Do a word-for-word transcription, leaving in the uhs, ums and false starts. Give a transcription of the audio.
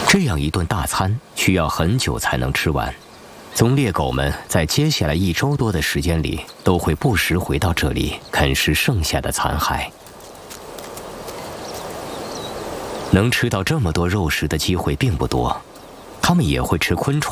这样一顿大餐需要很久才能吃完。棕猎狗们在接下来一周多的时间里，都会不时回到这里啃食剩下的残骸。能吃到这么多肉食的机会并不多，它们也会吃昆虫。